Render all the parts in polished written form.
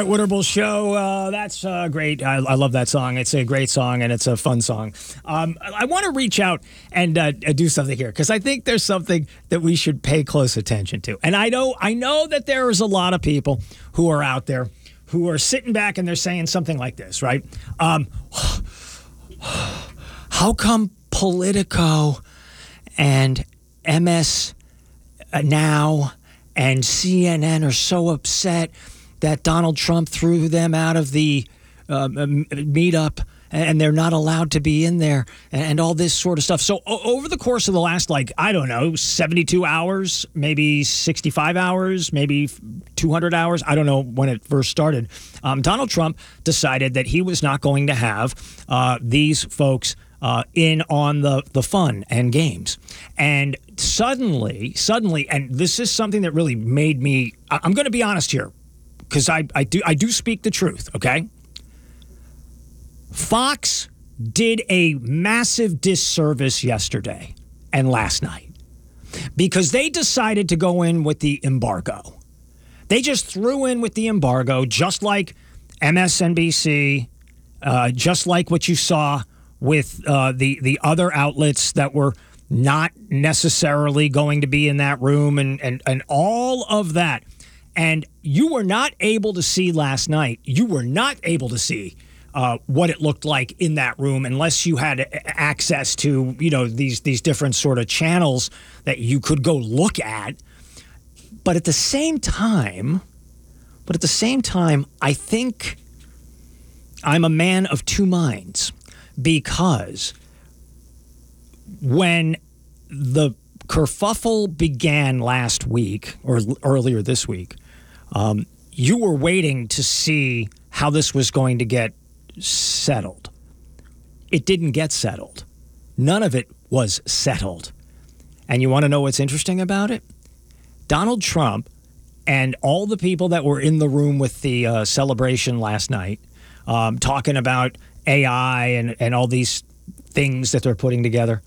Wooderable Show. That's great. I love that song. It's a great song and it's a fun song. I want to reach out and do something here because I think there's something that we should pay close attention to. And I know that there is a lot of people who are out there who are sitting back and they're saying something like this, right? How come Politico and MS Now and CNN are so upset that Donald Trump threw them out of the meetup and they're not allowed to be in there and all this sort of stuff. So over the course of the last, 72 hours, maybe 65 hours, maybe 200 hours, I don't know when it first started, Donald Trump decided that he was not going to have these folks in on the fun and games. And suddenly, and this is something that really made me, I'm going to be honest here, because I do speak the truth, okay? Fox did a massive disservice yesterday and last night because they decided to go in with the embargo. They just threw in with the embargo, just like MSNBC, just like what you saw with the other outlets that were not necessarily going to be in that room and all of that. And you were not able to see last night. You were not able to see what it looked like in that room unless you had access to, these different sort of channels that you could go look at. But at the same time, I think I'm a man of two minds because when the kerfuffle began last week or earlier this week, you were waiting to see how this was going to get settled. It didn't get settled. None of it was settled. And you want to know what's interesting about it? Donald Trump and all the people that were in the room with the celebration last night, talking about AI and all these things that they're putting together,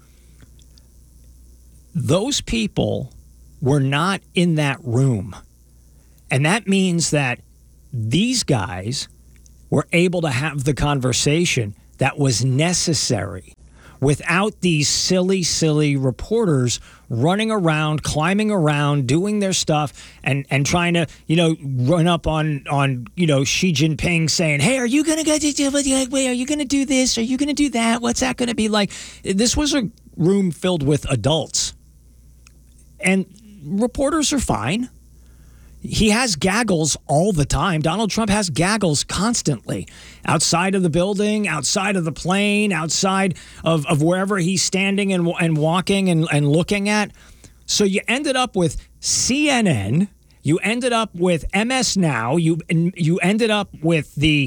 those people were not in that room. And that means that these guys were able to have the conversation that was necessary without these silly reporters running around, climbing around, doing their stuff and trying to, run up on Xi Jinping saying, hey, are you going to are you going to do this? Are you going to do that? What's that going to be like? This was a room filled with adults. And reporters are fine. He has gaggles all the time. Donald Trump has gaggles constantly outside of the building, outside of the plane, outside of wherever he's standing and walking and looking at. So you ended up with CNN. You ended up with MS Now. You ended up with the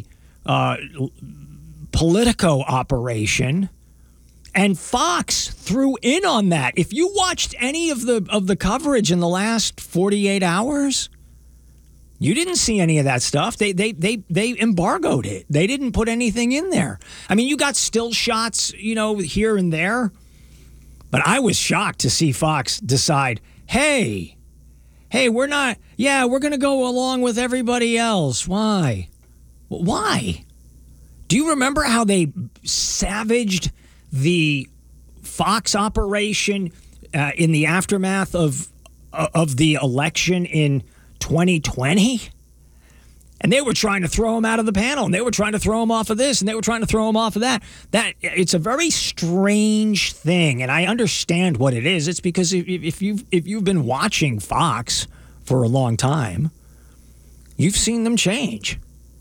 Politico operation. And Fox threw in on that. If you watched any of the coverage in the last 48 hours, you didn't see any of that stuff. They embargoed it. They didn't put anything in there. I mean, you got still shots, here and there. But I was shocked to see Fox decide, hey, we're going to go along with everybody else. Why? Why? Do you remember how they savaged the Fox operation in the aftermath of the election in 2020? And they were trying to throw him out of the panel, and they were trying to throw him off of this, and they were trying to throw him off of that. That it's a very strange thing, and I understand what it is. It's because if you've been watching Fox for a long time, you've seen them change.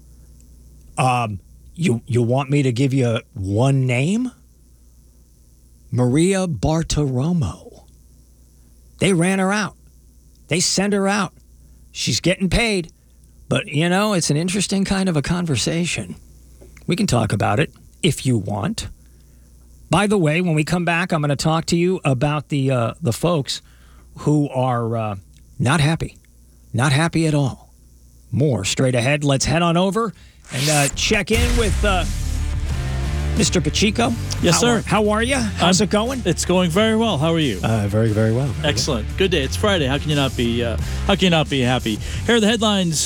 You want me to give you one name? Maria Bartiromo. They ran her out. They sent her out. She's getting paid. But, it's an interesting kind of a conversation. We can talk about it if you want. By the way, when we come back, I'm going to talk to you about the folks who are not happy. Not happy at all. More straight ahead. Let's head on over and check in with Mr. Pacheco. Yes, sir. How are you? How's it going? It's going very well. How are you? Very, very well. Excellent. Good day. It's Friday. How can you not be happy? Here are the headlines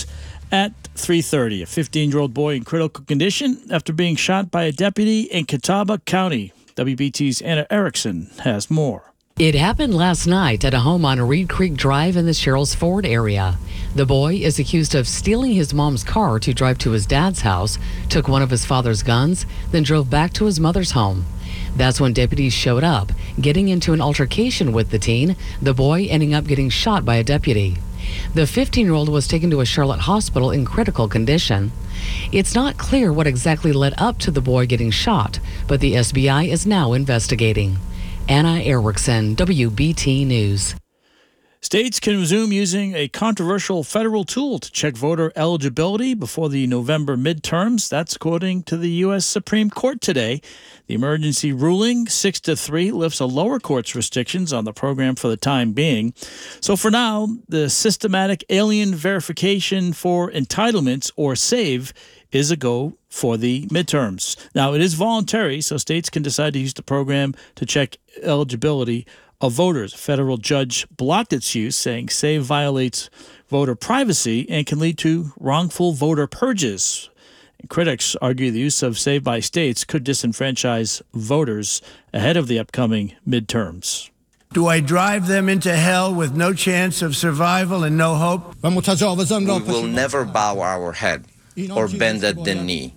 At 3:30, a 15-year-old boy in critical condition after being shot by a deputy in Catawba County. WBT's Anna Erickson has more. It happened last night at a home on Reed Creek Drive in the Sherrills Ford area. The boy is accused of stealing his mom's car to drive to his dad's house, took one of his father's guns, then drove back to his mother's home. That's when deputies showed up, getting into an altercation with the teen, the boy ending up getting shot by a deputy. The 15-year-old was taken to a Charlotte hospital in critical condition. It's not clear what exactly led up to the boy getting shot, but the SBI is now investigating. Anna Erickson, WBT News. States can resume using a controversial federal tool to check voter eligibility before the November midterms. That's according to the U.S. Supreme Court today. The emergency ruling, 6-3, lifts a lower court's restrictions on the program for the time being. So for now, the Systematic Alien Verification for Entitlements, or SAVE, is a go for the midterms. Now, it is voluntary, so states can decide to use the program to check eligibility of voters. A federal judge blocked its use, saying SAVE violates voter privacy and can lead to wrongful voter purges. And critics argue the use of SAVE by states could disenfranchise voters ahead of the upcoming midterms. Do I drive them into hell with no chance of survival and no hope? We will never bow our head or bend the knee.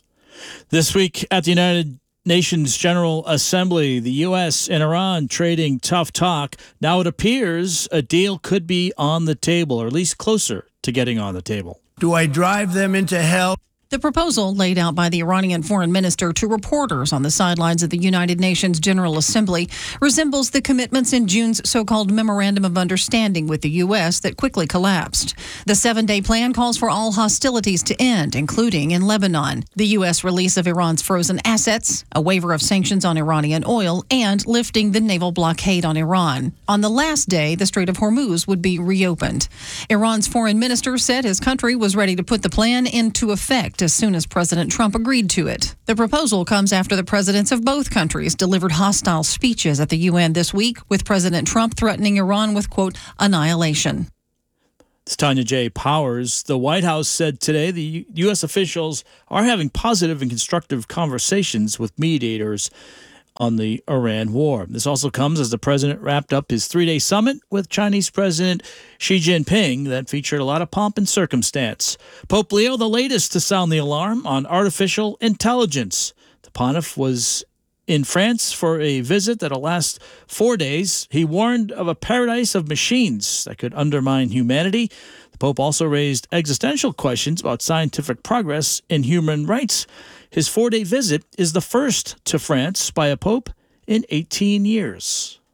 This week at the United Nations General Assembly, the U.S. and Iran trading tough talk. Now it appears a deal could be on the table, or at least closer to getting on the table. Do I drive them into hell? The proposal laid out by the Iranian foreign minister to reporters on the sidelines of the United Nations General Assembly resembles the commitments in June's so-called Memorandum of Understanding with the U.S. that quickly collapsed. The 7-day plan calls for all hostilities to end, including in Lebanon, the U.S. release of Iran's frozen assets, a waiver of sanctions on Iranian oil, and lifting the naval blockade on Iran. On the last day, the Strait of Hormuz would be reopened. Iran's foreign minister said his country was ready to put the plan into effect as soon as President Trump agreed to it. The proposal comes after the presidents of both countries delivered hostile speeches at the UN this week, with President Trump threatening Iran with, quote, annihilation. It's Tanya J. Powers. The White House said today the U.S. officials are having positive and constructive conversations with mediators on the Iran war. This also comes as the president wrapped up his 3-day summit with Chinese President Xi Jinping that featured a lot of pomp and circumstance. Pope Leo, the latest to sound the alarm on artificial intelligence. The pontiff was in France for a visit that'll last 4 days. He warned of a paradise of machines that could undermine humanity. The Pope also raised existential questions about scientific progress in human rights. His 4-day visit is the first to France by a pope in 18 years.